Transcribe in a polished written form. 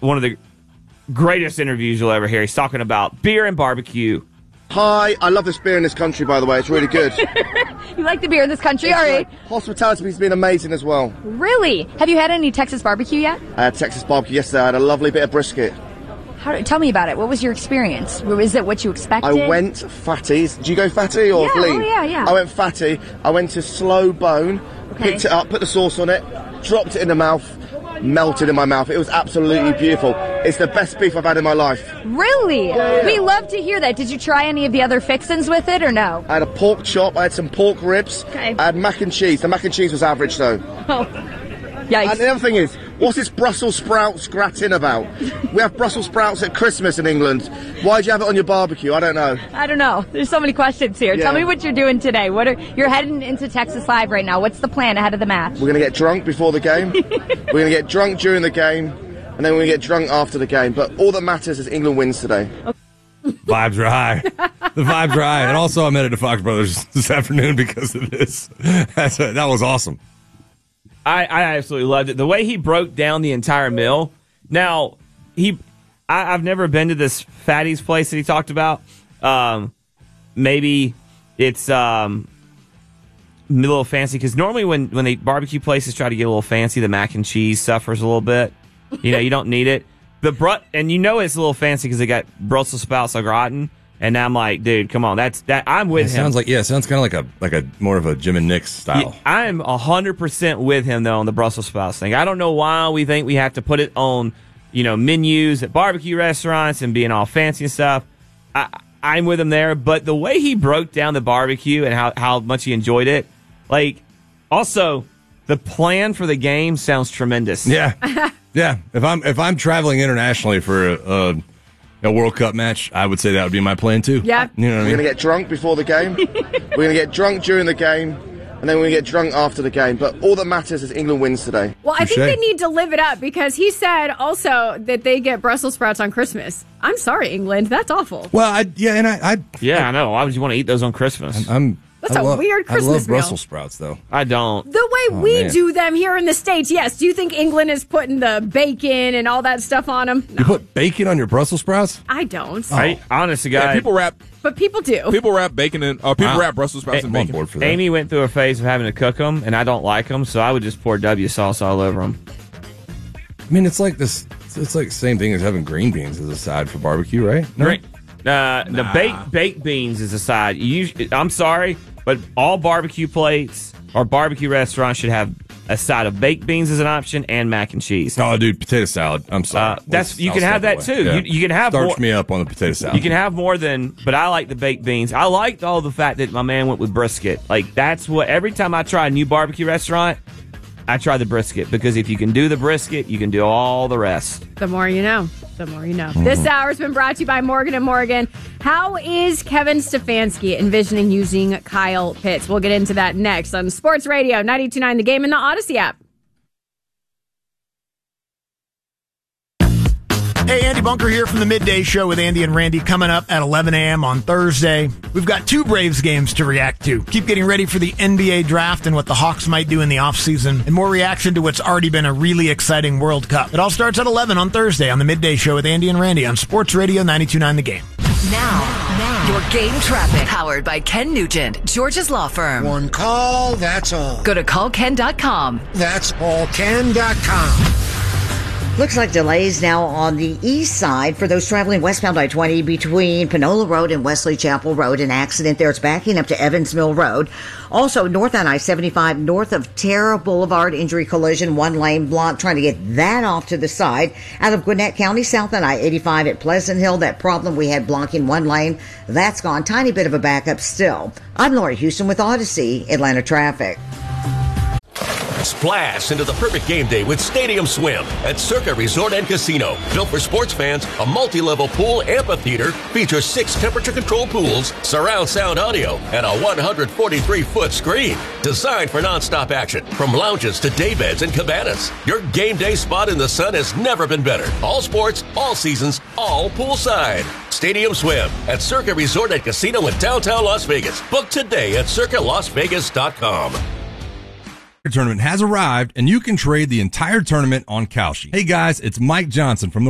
one of the greatest interviews you'll ever hear. He's talking about beer and barbecue. Hi, I love this beer in this country, by the way. It's really good. You like the beer in this country? All right. Hospitality has been amazing as well. Really? Have you had any Texas barbecue yet? I had Texas barbecue yesterday. I had a lovely bit of brisket. Tell me about it. What was your experience? Was it what you expected? I went fatties. Did you go fatty or lean? Yeah. I went fatty. I went to slow bone, picked it up, put the sauce on it, dropped it in the mouth, melted in my mouth. It was absolutely beautiful. It's the best beef I've had in my life. Really? Yeah. We love to hear that. Did you try any of the other fixins with it or no? I had a pork chop. I had some pork ribs. Okay. I had mac and cheese. The mac and cheese was average, though. Oh. Yikes. And the other thing is, what's this Brussels sprouts gratin about? We have Brussels sprouts at Christmas in England. Why'd you have it on your barbecue? I don't know. I don't know. There's so many questions here. Yeah. Tell me what you're doing today. You're heading into Texas Live right now. What's the plan ahead of the match? We're going to get drunk before the game. We're going to get drunk during the game. And then we're going to get drunk after the game. But all that matters is England wins today. Vibes are high. The vibes are high. And also I'm headed to Fox Brothers this afternoon because of this. That was awesome. I absolutely loved it. The way he broke down the entire meal. Now, I've never been to this Fatty's place that he talked about. Maybe it's a little fancy, because normally when the barbecue places try to get a little fancy, the mac and cheese suffers a little bit. You don't need it. And it's a little fancy because they got Brussels sprouts au gratin. And now I'm like, dude, come on, I'm with him. Sounds kind of like a more of a Jim and Nick's style. Yeah, I'm 100% with him though on the Brussels sprouts thing. I don't know why we think we have to put it on, menus at barbecue restaurants and being all fancy and stuff. I'm with him there, but the way he broke down the barbecue and how much he enjoyed it, also the plan for the game sounds tremendous. Yeah, yeah. If I'm traveling internationally for a World Cup match, I would say that would be my plan too. Yeah. You know what I mean? We're going to get drunk before the game. We're going to get drunk during the game. And then we're going to get drunk after the game. But all that matters is England wins today. Well, I think they need to live it up, because he said also that they get Brussels sprouts on Christmas. I'm sorry, England. That's awful. Well, I know. Why would you want to eat those on Christmas? That's a weird Christmas meal. I love Brussels sprouts, though. I don't. The way we do them here in the States, yes. Do you think England is putting the bacon and all that stuff on them? No. You put bacon on your Brussels sprouts? I don't. Honest to God. Yeah, people wrap. But people do. People wrap bacon and wrap Brussels sprouts in bacon. For that. Amy went through a phase of having to cook them, and I don't like them, so I would just pour W sauce all over them. I mean, it's like this. It's like the same thing as having green beans as a side for barbecue, right? No? The baked beans is a side. I'm sorry, but all barbecue plates or barbecue restaurants should have a side of baked beans as an option and mac and cheese. Oh, dude, potato salad. I'm sorry. You can have that too. Yeah. You can have Starch me up on the potato salad. You can have more than, but I like the baked beans. I liked all the fact that my man went with brisket. That's what, every time I try a new barbecue restaurant, I try the brisket, because if you can do the brisket, you can do all the rest. The more you know. The more you know. This hour's been brought to you by Morgan & Morgan. How is Kevin Stefanski envisioning using Kyle Pitts? We'll get into that next on Sports Radio 92.9 The Game and the Odyssey app. Hey, Andy Bunker here from the Midday Show with Andy and Randy, coming up at 11 a.m. on Thursday. We've got 2 Braves games to react to. Keep getting ready for the NBA draft and what the Hawks might do in the offseason, and more reaction to what's already been a really exciting World Cup. It all starts at 11 on Thursday on the Midday Show with Andy and Randy on Sports Radio 92.9 The Game. Now, your game traffic. Powered by Ken Nugent, George's Law Firm. One call, that's all. Go to callken.com. That's allken.com. Looks like delays now on the east side for those traveling westbound I-20 between Panola Road and Wesley Chapel Road. An accident there. It's backing up to Evans Mill Road. Also, north on I-75, north of Terra Boulevard, injury collision, 1 lane block, trying to get that off to the side. Out of Gwinnett County, south on I-85 at Pleasant Hill, that problem we had blocking 1 lane, that's gone. Tiny bit of a backup still. I'm Lori Houston with Odyssey, Atlanta Traffic. Splash into the perfect game day with Stadium Swim at Circa Resort and Casino. Built for sports fans, a multi-level pool amphitheater features 6 temperature-controlled pools, surround sound audio, and a 143-foot screen. Designed for nonstop action, from lounges to daybeds and cabanas. Your game day spot in the sun has never been better. All sports, all seasons, all poolside. Stadium Swim at Circa Resort and Casino in downtown Las Vegas. Book today at circalasvegas.com. Tournament has arrived, and you can trade the entire tournament on Kalshi. Hey guys, it's Mike Johnson from the